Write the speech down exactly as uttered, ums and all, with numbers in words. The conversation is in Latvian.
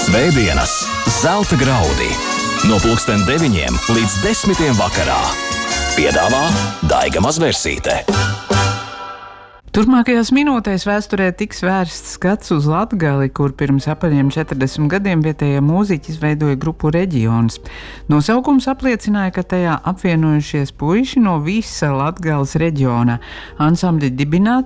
Svētdienas zelta graudi no pulksten deviņiem līdz desmitiem vakarā. Piedāvā Daiga Mazversīte. Turpmākajās minūtēs vēsturē tiks vērsts skats uz Latgali, kur pirms apaļiem četrdesmit gadiem vietējie mūziķi izveidoja grupu Reģions. Nosaukums apliecināja, ka tajā apvienojušies puiši no visa Latgales reģiona. Ansambļa dibināt